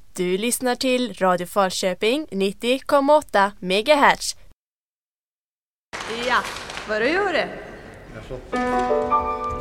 Du lyssnar till Radio Falköping 90,8 MHz. Ja, vad du gör det? Jag så.